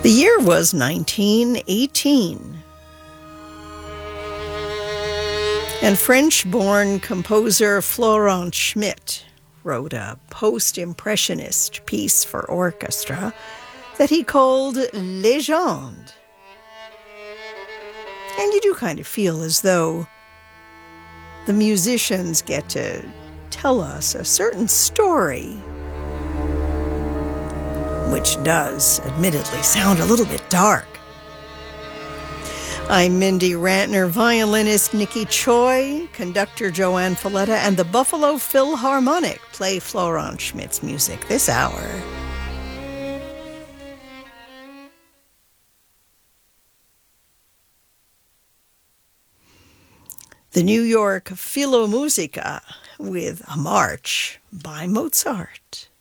The year was 1918. And French-born composer Florent Schmitt wrote a post-impressionist piece for orchestra that he called Légende. And you do kind of feel as though the musicians get to tell us a certain story, which does, admittedly, sound a little bit dark. I'm Mindy Rantner, violinist Nikki Choi, conductor Joanne Falletta, and the Buffalo Philharmonic play Florent Schmitt's music this hour. The New York Philharmonica with a march by Mozart.